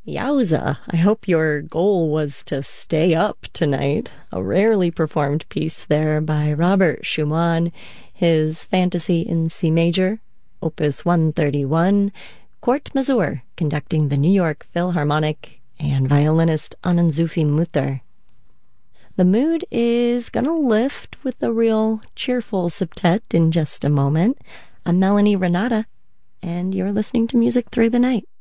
Yowza, I hope your goal was to stay up tonight. A rarely performed piece there by Robert Schumann, his Fantasy in C Major, Opus 131, Kurt Masur conducting the New York Philharmonic, and violinist Anand-Zufi Mutter. The mood is gonna lift with a real cheerful septet in just a moment. I'm Melanie Renata, and you're listening to Music Through the Night.